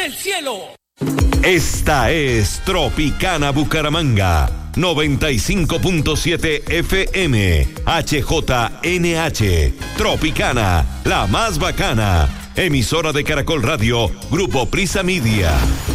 del cielo. Esta es Tropicana Bucaramanga, 95.7 FM, HJNH, Tropicana, la más bacana, emisora de Caracol Radio, Grupo Prisa Media.